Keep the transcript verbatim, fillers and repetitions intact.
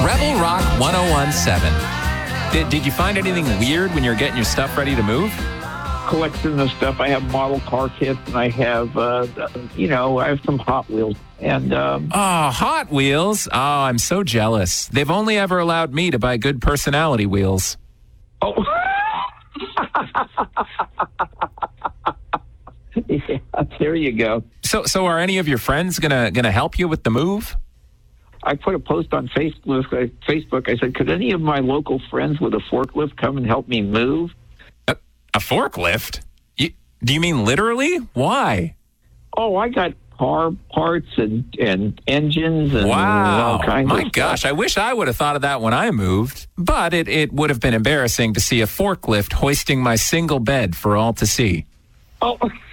Rebel Rock ten seventeen. Did, did you find anything weird when you were getting your stuff ready to move? Collection of stuff. I have model car kits, and I have, uh, you know, I have some Hot Wheels. And um, Oh, Hot Wheels. Oh, I'm so jealous. They've only ever allowed me to buy good personality wheels. oh, yeah, there you go. So, so are any of your friends gonna gonna help you with the move? I put a post on Facebook. uh, Facebook. I said, could any of my local friends with a forklift come and help me move? A, a forklift? You, do you mean literally? Why? Oh, I got car parts and, and engines and Wow. all kinds My of gosh, stuff. I wish I would have thought of that when I moved. But it, it would have been embarrassing to see a forklift hoisting my single bed for all to see. Oh,